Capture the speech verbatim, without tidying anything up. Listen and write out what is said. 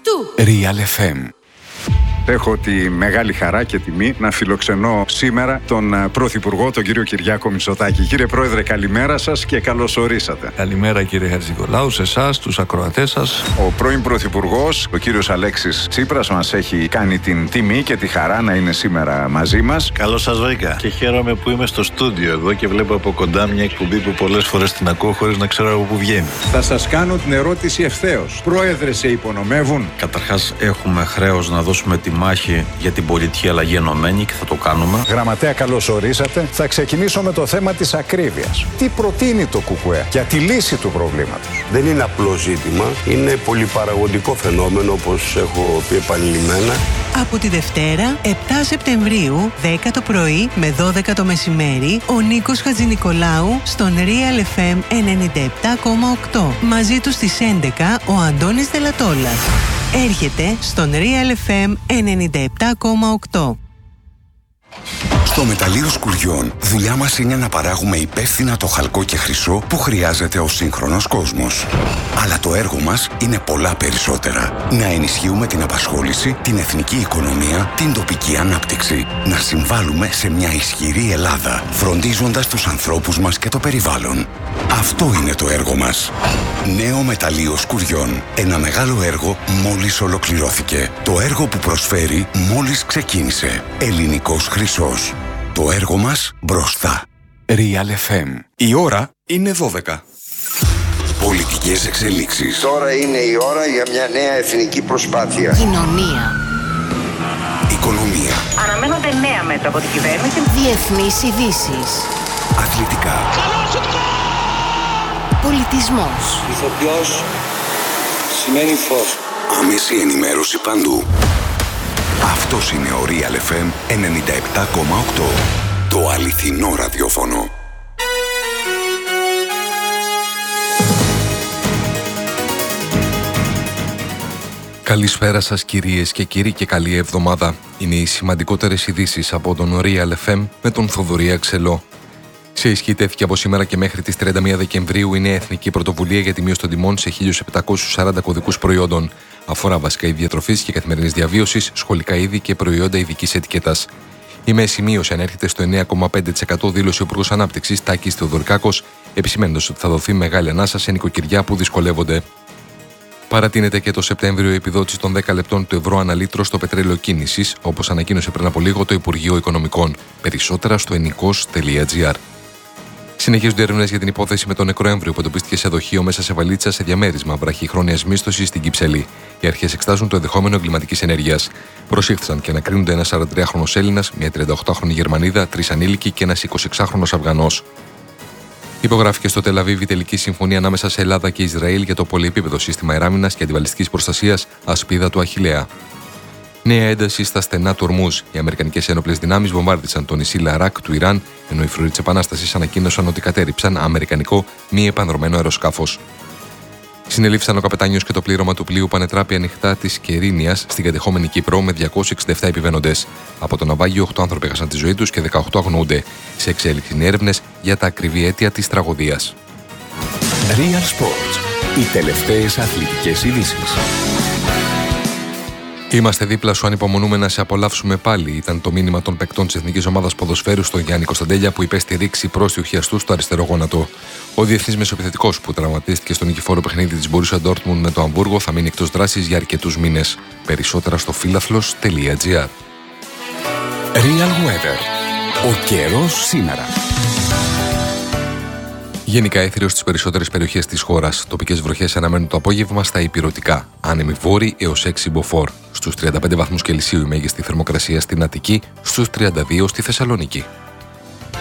του Real εφ εμ. Έχω τη μεγάλη χαρά και τιμή να φιλοξενώ σήμερα τον Πρωθυπουργό, τον κύριο Κυριάκο Μητσοτάκη. Κύριε Πρόεδρε, καλημέρα σας και καλώς ορίσατε. Καλημέρα κύριε Χατζηνικολάου, σε εσάς, τους ακροατές σας. Ο πρώην Πρωθυπουργός, ο κύριος Αλέξης Τσίπρας, μας έχει κάνει την τιμή και τη χαρά να είναι σήμερα μαζί μας. Καλώς σας βρήκα και χαίρομαι που είμαι στο στούντιο εδώ και βλέπω από κοντά μια εκπομπή που πολλές φορές την ακούω χωρίς να ξέρω από πού βγαίνει. Θα σας κάνω την ερώτηση ευθέως. Πρόεδρε, σε υπονομεύουν? Καταρχάς έχουμε χρέος να δώσουμε τη μάχη για την πολιτική αλλαγή ενωμένη και θα το κάνουμε. Γραμματέα, καλώς ορίσατε. Θα ξεκινήσω με το θέμα της ακρίβειας. Τι προτείνει το ΚΚΕ για τη λύση του προβλήματος? Δεν είναι απλό ζήτημα, είναι πολυπαραγωγικό φαινόμενο, όπως έχω πει επανειλημμένα. Από τη Δευτέρα, επτά Σεπτεμβρίου, δέκα το πρωί με δώδεκα το μεσημέρι, ο Νίκος Χατζηνικολάου στον Real εφ εμ ενενήντα επτά κόμμα οκτώ. Μαζί του στις έντεκα ο Αντώνης Δελατόλας. Έρχεται στον Real εφ εμ ενενήντα επτά κόμμα οκτώ. Στο μεταλλείο Σκουριών, δουλειά μας είναι να παράγουμε υπεύθυνα το χαλκό και χρυσό που χρειάζεται ο σύγχρονος κόσμος. Αλλά το έργο μας είναι πολλά περισσότερα. Να ενισχύουμε την απασχόληση, την εθνική οικονομία, την τοπική ανάπτυξη. Να συμβάλλουμε σε μια ισχυρή Ελλάδα, φροντίζοντας τους ανθρώπους μας και το περιβάλλον. Αυτό είναι το έργο μας. Νέο μεταλλείο Σκουριών. Ένα μεγάλο έργο μόλις ολοκληρώθηκε. Το έργο που προσφέρει μόλις ξεκίνησε. Ελληνικός χρυσός. Το έργο μας μπροστά. Real εφ εμ. Η ώρα είναι δώδεκα. Πολιτικές εξελίξεις. Τώρα είναι η ώρα για μια νέα εθνική προσπάθεια. Κοινωνία. Οικονομία. Αναμένονται νέα μέτρα από την κυβέρνηση. Διεθνείς ειδήσεις. Αθλητικά. Πολιτισμός. Ηθοποιός σημαίνει φως. Άμεση ενημέρωση παντού. Αυτός είναι ο Real εφ εμ ενενήντα επτά κόμμα οκτώ. Το αληθινό ραδιόφωνο. Καλησπέρα σας κυρίες και κύριοι και καλή εβδομάδα. Είναι οι σημαντικότερες ειδήσεις από τον Real εφ εμ με τον Θοδωρή Αξελό. Σε ισχύ τέθηκε από σήμερα και μέχρι τις τριάντα μία Δεκεμβρίου η νέα εθνική πρωτοβουλία για τη μείωση των τιμών σε χίλια επτακόσιους σαράντα κωδικούς προϊόντων. Αφορά βασικά είδη διατροφής και καθημερινής διαβίωσης, σχολικά είδη και προϊόντα ειδικής ετικέτας. Η μέση μείωση ανέρχεται στο εννέα κόμμα πέντε τοις εκατό, δήλωσε ο Υπουργός Ανάπτυξης Τάκης Θεοδωρικάκος, επισημένοντας ότι θα δοθεί μεγάλη ανάσα σε νοικοκυριά που δυσκολεύονται. Παρατείνεται και το Σεπτέμβριο η επιδότηση των δέκα λεπτών του ευρώ ανά λίτρο στο πετρέλαιο κίνησης, όπως ανακοίνωσε πριν από λίγο το Υπουργείο Οικονομικών. Περισσότερα στο ενικός τελεία τζι άρ. Συνεχίζονται έρευνες για την υπόθεση με τον νεκρό έμβριο που εντοπίστηκε σε δοχείο μέσα σε βαλίτσα σε διαμέρισμα βραχυχρόνιας μίσθωσης στην Κυψέλη. Οι αρχές εξετάζουν το ενδεχόμενο εγκληματικής ενέργειας. Προσήχθησαν και ανακρίνονται ένας σαραντατριάχρονος Έλληνας, μια τριανταοκτάχρονη Γερμανίδα, τρεις ανήλικοι και ένας εικοσιεξάχρονος Αφγανός. Υπογράφηκε στο Τελαβίβ η τελική συμφωνία ανάμεσα σε Ελλάδα και Ισραήλ για το πολυεπίπεδο σύστημα αεράμινας και αντιβαλιστικής προστασίας Ασπίδα του Αχιλλέα. Νέα ένταση στα στενά του Ορμούζ. Οι αμερικανικές ένοπλες δυνάμεις βομβάρδισαν το νησί Λαράκ του Ιράν, ενώ οι φρουροί της Επανάστασης ανακοίνωσαν ότι κατέρριψαν αμερικανικό μη επανδρωμένο αεροσκάφος. Συνελήφθησαν ο καπετάνιος και το πλήρωμα του πλοίου που ανετράπη ανοιχτά της Κερίνιας στην κατεχόμενη Κύπρο με διακόσιους εξήντα επτά επιβαίνοντες. Από το ναυάγιο, οκτώ άνθρωποι έχασαν τη ζωή τους και δεκαοκτώ αγνοούνται. Σε εξέλιξη είναι έρευνες για τα ακριβή αίτια της τραγωδίας. Real Sports. Οι τελευταίες αθλητικές ειδήσεις. Είμαστε δίπλα σου, ανυπομονούμε να σε απολαύσουμε πάλι. Ήταν το μήνυμα των παικτών της Εθνικής Ομάδας Ποδοσφαίρου στον Γιάννη Κωνσταντέλια που υπέστη ρήξη πρόστιου χιαστού στο αριστερό γόνατο. Ο διεθνής μεσοεπιθετικός που τραυματίστηκε στο νικηφόρο παιχνίδι της Μπορούσια Ντόρτμουντ με το Αμβούργο θα μείνει εκτός δράσης για αρκετούς μήνες. Περισσότερα στο φίλαθλος τελεία τζι άρ. Real Weather. Ο καιρός σήμερα. Γενικά έθριος στις περισσότερες περιοχές της χώρας. Τοπικές βροχές αναμένουν το απόγευμα στα ηπειρωτικά. Άνεμοι βόρειοι έως έξι μποφόρ. Στους τριάντα πέντε βαθμούς Κελσίου η μέγιστη θερμοκρασία στην Αττική, στους τριάντα δύο στη Θεσσαλονίκη.